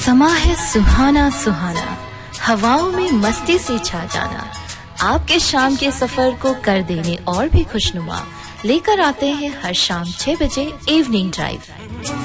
समा है सुहाना सुहाना, हवाओं में मस्ती से छा जाना। आपके शाम के सफर को कर देने और भी खुशनुमा, लेकर आते हैं हर शाम 6 बजे इवनिंग ड्राइव।